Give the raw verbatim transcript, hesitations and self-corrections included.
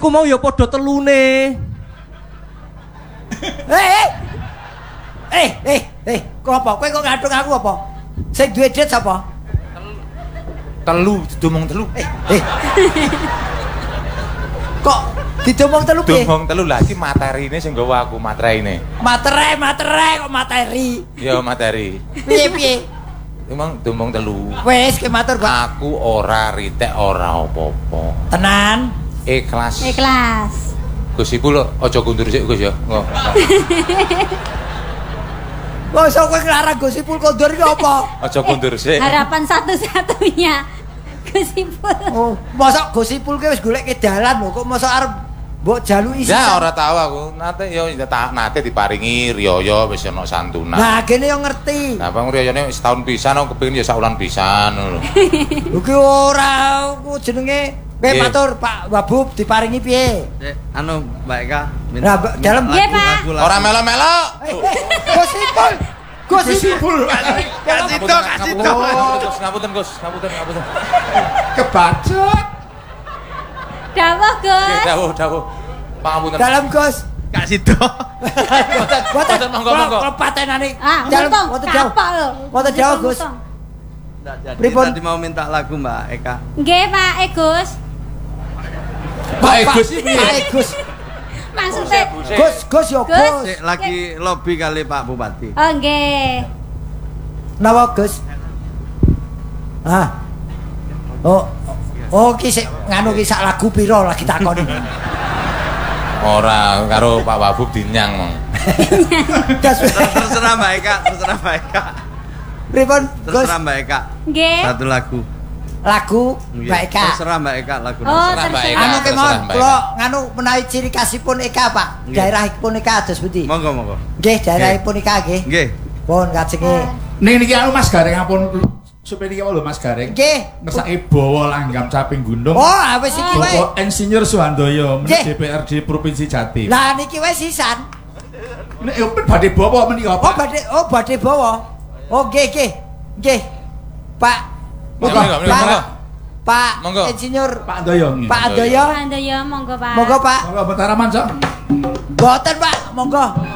iku mau ya padha telune. Eh. Eh, eh, eh, kok apa? Kowe kok ngaduk aku apa? Sing duwe dit sapa? Telu, didomong telu. Eh, eh. Kok didomong telu piye? Domong telu lah iki materine sing nggawa aku, matereine. Materai, materai kok materi. Ya materi. Piye piye? Emang domong telu. Wes ke matur, Pak. Aku ora ritek ora apa-apa. Tenan. Ikhlas. Ikhlas. Gus Ipul aja kundur sik Gus ya. Ngo. Kok iso kowe nglarang Gus Ipul kondur iki apa? Aja kundur sik. Harapan satu-satunya Gus Ipul. Oh, mosok Gus Ipul ki wis goleke dalan lho, kok mosok arep mbok jaluki sih. Ya ora tahu aku. Nate yo nate diparingi riyaya wis ana santunan. Nah, kene yo ngerti. Nah, bang riyayane setahun pisan aku kepengin ya saulan pisan ngono. Lho ki ora ku jenenge kowe matur Pak Wabub diparingi piye? Anu Mbak Eka minta dalam nggih Pak. Ora melo-melo. Gus Ipul. Gus Ipul. Kasih to, kasih to. Ngapunten Gus, ngapunten, ngapunten. Kebacot. Dawuh Gus. Nggih, dawuh, dawuh. Pangapunten. Dalam Gus. Kasih to. Boten monggo monggo. Klepatenane. Ah, Dalam ngutong, boten jauh. kapal lho. Boten jauh Gus. Jadi Pripun? tadi mau minta lagu Mbak Eka. Nggih Pak Gus. Pak Gus iki. Pak Gus. Maksudnya Gus, Gus yo Gus. Gus. Sik lagi lobby kali Pak Bupati. Oh nggih. Napa Gus? Ah. Oh. Oh ki sik nganu ki sak lagu pira lagi takoni. Ora karo Pak Wabub dinyang mong. Terserah Mbak Eka, terserah Mbak Eka. Pripun Gus? Terserah Mbak Eka. Nggih. Satu lagu. Lagu Nggih. Mbak Eka. Terserah Mbak Eka lagu. Oh, Terserah Mbak Eka. Anu kemawon terserah Mbak kula Eka. nganu menawi ciri khasipun Eka Pak. Nggih. Daerahipun Eka ados pundi? Monggo monggo. Nggih, daerahipun Eka nggih. Nggih. Pun kajenge. Ning niki anu Mas Gareng ampun supaya niki lho Mas Gareng. Nggih. Ngersake bawa langgam caping gunung. Oh, wis iki wae. Bapak Insinyur Suhandoyo menit Nggih. D P R D Provinsi Jatim. Lah niki wis sisan. Nek yo badhe bawa menika Oh, Pak. badhe oh badhe bawa. Oh, nggih nggih. Nggih. Pak. Monggo, monggo, monggo. Pak. Pak Monggo. Insinyur Pak Andoyo nggih. Pak Andoyo. Pak Andoyo monggo Pak. Monggo Pak. Monggo betara manca. Mboten Pak, monggo.